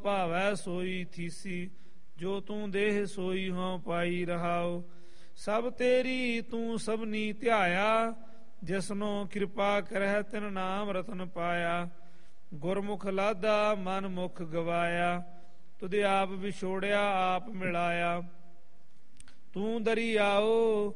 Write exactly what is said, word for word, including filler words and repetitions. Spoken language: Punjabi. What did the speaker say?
ਭਾਵੈ ਸੋਈ ਥੀਸੀ, ਜੋ ਤੂੰ ਦੇਹ ਸੋਈ ਹੋਂ ਪਾਈ ਰਹਾਉ। ਸਭ ਤੇਰੀ ਤੂੰ ਸਭਨੀ ਧਿਆਇਆ, ਜਿਸਨੋ ਕਿਰਪਾ ਕਰਹਿ ਤਿਨ ਨਾਮ ਰਤਨ ਪਾਇਆ। ਗੁਰਮੁਖ ਲਾਧਾ ਮਨ ਮੁਖ ਗਵਾਇਆ, ਤੁਧ ਆਪ ਵਿਛੋੜਿਆ ਆਪ ਮਿਲਾਇਆ। ਤੂੰ ਦਰਿਆਓ